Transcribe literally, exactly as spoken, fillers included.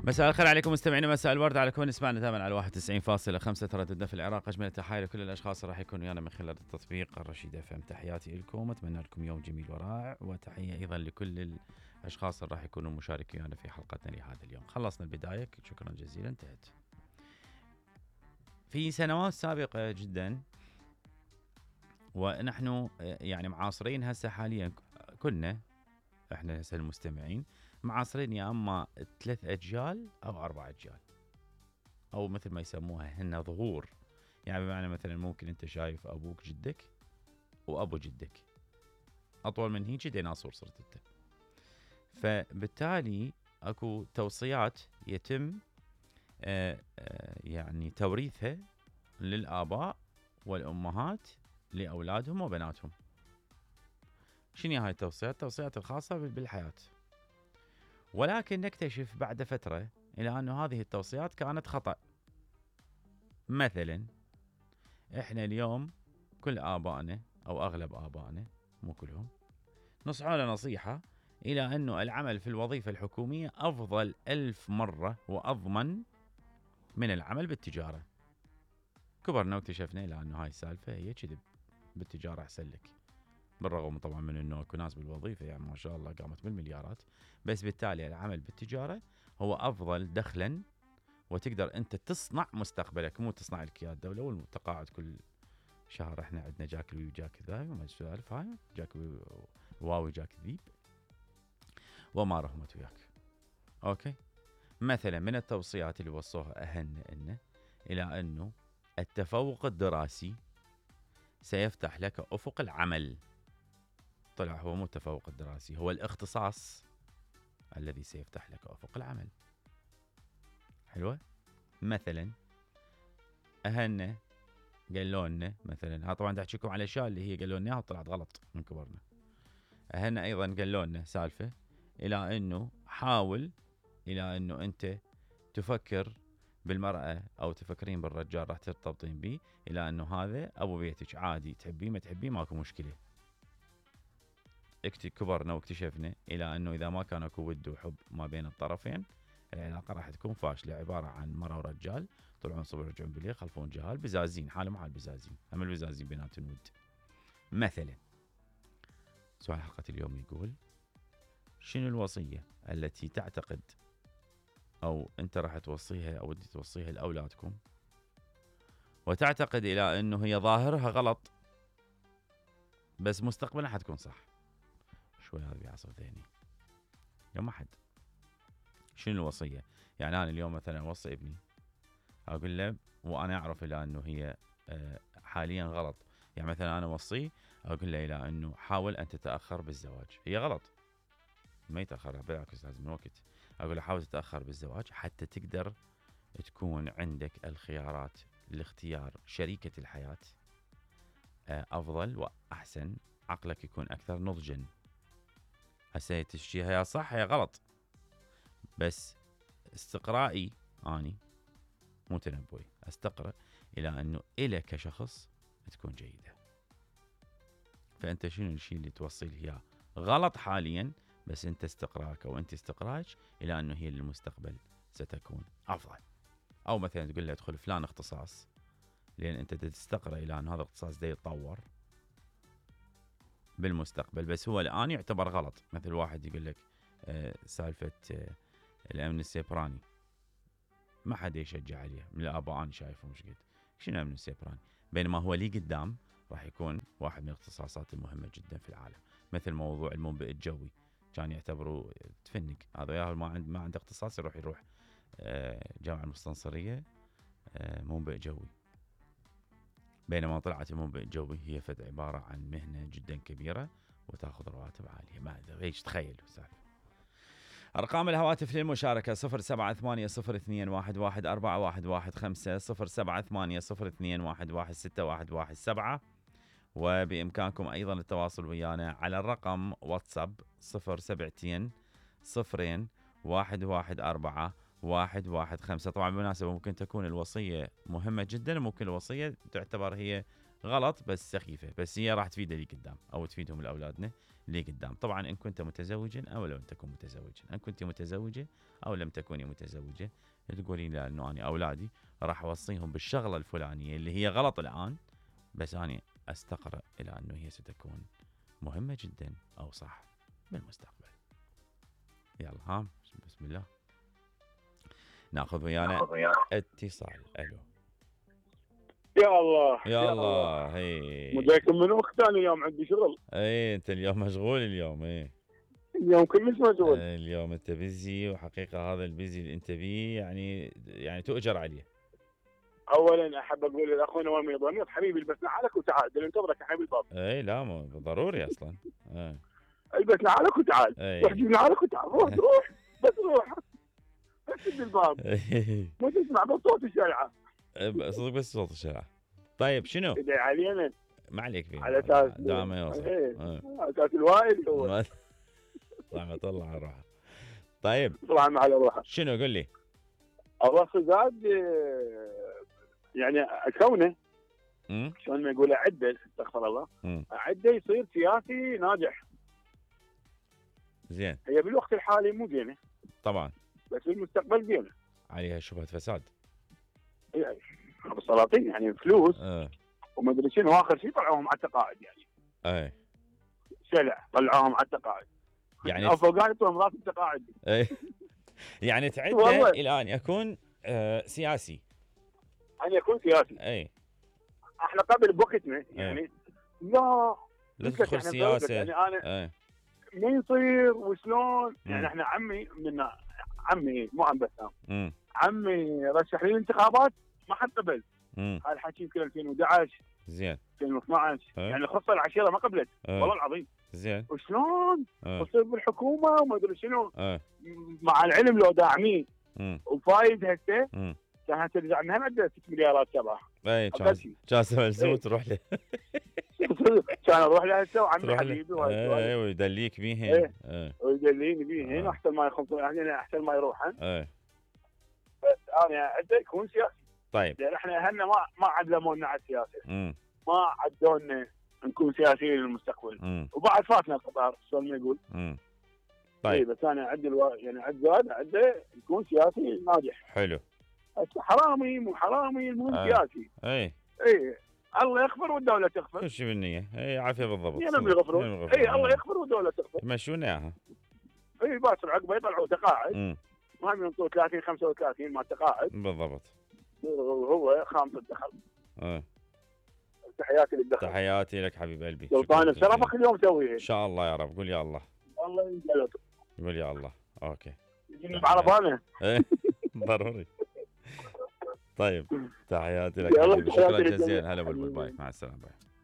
مساء الخير عليكم مستمعينا، مساء الورد على كل نسمعنا دائما على واحد وتسعين فاصلة خمسة ترددنا في العراق. اجمل التحايا لكل الاشخاص اللي راح يكونوا ويانا من خلال التطبيق الرشيد اف ام. تحياتي لكم، اتمنى لكم يوم جميل ورائع، وتحيه ايضا لكل الاشخاص اللي راح يكونوا مشاركين ويانا في حلقتنا لهذا اليوم. خلصنا البدايه، شكرا جزيلا، انتهت. في سنوات سابقه جدا ونحن يعني معاصرين هسه حاليا، كنا احنا هسه المستمعين معاصرين يا اما ثلاث اجيال او اربع اجيال، او مثل ما يسموها هن ظهور. يعني بمعنى مثلا ممكن انت شايف ابوك جدك وابو جدك، اطول من هيك ديناصور صرت انت. فبالتالي اكو توصيات يتم آآ آآ يعني توريثها للاباء والامهات لاولادهم وبناتهم. شنو هاي التوصيات؟ التوصيات الخاصه بالحياه. ولكن نكتشف بعد فتره الى أن هذه التوصيات كانت خطأ. مثلا احنا اليوم كل آبائنا أو أغلب آبائنا، مو كلهم، نصحونا نصيحة إلى أنه العمل في الوظيفة الحكومية أفضل ألف مرة وأضمن من العمل بالتجارة. كبرنا واكتشفنا إلى أنه هاي السالفة هي كذب، بالتجارة أحسن لك، بالرغم طبعا من أنه أكو ناس بالوظيفة يعني ما شاء الله قامت بالمليارات، بس بالتالي العمل بالتجارة هو أفضل دخلا، وتقدر أنت تصنع مستقبلك، مو تصنع لك يا الدولة والتقاعد كل شهر. احنا عندنا جاك الوي وجاك الذهبي وما السوالف هاي، جاك واوي جاك ذيب وما رحمت وياك. اوكي، مثلا من التوصيات اللي وصوها اهلنا إنه الى انه التفوق الدراسي سيفتح لك افق العمل. طلع هو مو التفوق الدراسي، هو الاختصاص الذي سيفتح لك افق العمل. حلوة. مثلا اهلنا قالوا لنا مثلا، ها طبعا دا احكيكم على الاشياء اللي هي قالوا لنا اياها وطلعت غلط من كبرنا. اهلنا ايضا قالوا لنا سالفه الى انه حاول الى انه انت تفكر بالمراه او تفكرين بالرجال راح ترتبطين به، الى انه هذا ابو بيتك عادي، تحبيه ما تحبيه ماكو مشكله. كبرنا واكتشفنا الى انه اذا ما كان اكو ود وحب ما بين الطرفين العلاقه راح تكون فاشله، عباره عن مرة ورجال طلعون صبح يرجعون بالليل خلفون جهال بزازين، حالهم حال بزازين، هم البزازين بيناتهم ود. مثلا سؤال حلقة اليوم يقول: شنو الوصية التي تعتقد او انت راح توصيها او ودي توصيها لاولادكم وتعتقد الى انه هي ظاهرها غلط بس مستقبلا حتكون صح؟ شوي هذا بيعصب ذهني يوم احد. شنو الوصية؟ يعني انا اليوم مثلا اوصي ابني، اقول له وانا اعرف الى انه هي حاليا غلط. يعني مثلا انا اوصيه اقول له الى انه حاول ان تتاخر بالزواج، هي غلط، ما يتاخر بالعكس لازم من وقت. اقول له حاول تتاخر بالزواج حتى تقدر تكون عندك الخيارات لاختيار شريكة الحياة افضل واحسن، عقلك يكون اكثر نضجا. هسه تشتي هي صح هي غلط، بس استقرائي اني مو تنبؤي، استقرأ الى انه الك كشخص تكون جيدة. فانت شنو الشيء اللي توصي له اياه غلط حاليا بس انت استقراك او انت استقراك الى انه هي للمستقبل ستكون افضل. او مثلا تقول له ادخل فلان اختصاص لان انت تستقرأ الى ان هذا الاختصاص ده يتطور بالمستقبل، بس هو الان يعتبر غلط. مثل واحد يقول لك آه سالفة آه الامن السيبراني، ما حد يشجع عليه من الاباء، انا شايفه مش قد شنو الامن السيبراني، بينما هو لي قدام راح يكون واحد من الاختصاصات المهمة جدا في العالم. مثل موضوع المنبئ الجوي، كان يعتبروا تفنق هذا، يا ما عنده ما عنده اختصاص يروح يروح آه جامعة المستنصرية آه منبئ جوي، بينما طلعت المنبئ الجوي هي فد عبارة عن مهنة جدا كبيرة وتاخذ رواتب عالية. ما ادري ايش تخيل سالفة. أرقام الهواتف للمشاركة صفر سبعة ثمانية صفر اثنين واحد واحد أربعة واحد واحد خمسة، صفر سبعة ثمانية صفر اثنين واحد واحد ستة واحد واحد سبعة، وبإمكانكم أيضا التواصل ويانا على الرقم واتساب صفر سبعتين صفرين واحد واحد أربعة واحد واحد خمسة. طبعا بالمناسبة ممكن تكون الوصية مهمة جدا، ممكن الوصية تعتبر هي غلط بس سخيفه، بس هي راح تفيده لي قدام او تفيدهم لاولادنا لي قدام. طبعا ان كنت متزوجا او لم تكن متزوجا، ان كنت متزوجه او لم تكوني متزوجه، تقولين لا انه انا اولادي راح اوصيهم بالشغله الفلانيه اللي هي غلط الان، بس انا استقرأ الى انه هي ستكون مهمه جدا او صح بالمستقبل. يلا ها بسم الله ناخذ ويانا اتصال. الو يا الله يا الله. هي مجاكم من وقت انا اليوم عندي شغل. اي انت اليوم مشغول اليوم. اي اليوم كلش مشغول. اي اليوم انت بيزي، وحقيقه هذا البيزي اللي انت بيه يعني يعني تؤجر عليه. اولا احب اقول لاخونا وين يضنيط حبيبي البس نعالك وتعال، دل انتظرك يا حبيبي بابا. اي لا مو ضروري اصلا. اي البس نعالك وتعال، روح جيب نعالك وتعال، روح روح بس روح بس سد الباب مو تسمع بس صوت الشارع. صدق بس صوت الشارع. طيب شنو؟ ادعي علينا. ما عليك فيه على اساس دام يوصل. ايه على اساس الوائل هو رحمة الله على روحه. طيب رحمة على روحه. شنو قل لي؟ الرخ زاد يعني كونه شلون ما يقول اعده استغفر الله اعده يصير سياسي ناجح. زين. هي بالوقت الحالي مو زينه طبعا، بس بالمستقبل زينه. عليها شبهه فساد. يعني السلاطين يعني فلوس اه وما ادري شنو، اخر شيء طلعوهم على التقاعد يعني. اي سلع طلعوهم على التقاعد يعني او فوق يعطوهم راس التقاعد. اي يعني تعده الى ان يكون آه سياسي. ان يكون سياسي. اي احنا قبل بوقتنا يعني لا لا تدخل سياسه. يعني انا اي ما يصير وشلون يعني. احنا عمي من عمي مو عم بسام عمي رشح لي الانتخابات ما حد قبل. هذا الحكي يمكن ألفين وأحد عشر زين ألفين واثنعش يعني خصه العشيره ما قبلت. أه. والله العظيم. زين وشلون أه. تصير بالحكومه وما ادري شنو. أه. مع العلم لو داعمين وفايد هسه كان ترجع لنا عنده ست مليارات شبح. اي كان سوى تروح له. كان اروح له هسه وعمي حبيبي اي ويدليك بيهن. ايه ويدليني بيهن احسن ما يخلص يعني احسن ما يروحن. اي بس انا عندي يكون سياسي. طيب لان احنا اهلنا ما ما علمونا على السياسه. امم ما عدونا نكون سياسيين للمستقبل. مم. وبعد فاتنا القطار شلون ما يقول. امم طيب بس انا عندي الو... يعني عندي زاد عنده يكون سياسي ناجح. حلو. حرامي مو حرامي المهم آه. سياسي. اي اي الله يغفر والدوله تغفر. كل شيء بالنيه. اي عافيه بالضبط. ينم يغفرون. اي الله يغفر والدوله تغفر. يمشون اياها. اي باكر عقبه يطلعوا تقاعد. المهم ينطوا ثلاثين خمسة وثلاثين مع تقاعد. بالضبط. وهو خامس الدخل. اه تحياتي للدخل. تحياتي لك حبيب قلبي. سلطان بشرفك اليوم سويها. ان شاء الله يا رب. قول يا الله. الله يجعلك. قول يا الله. اوكي. يجيني بعربانه. ضروري. طيب تحياتي لك. شكرا جزيلا. هلا بالباي. مع السلامه.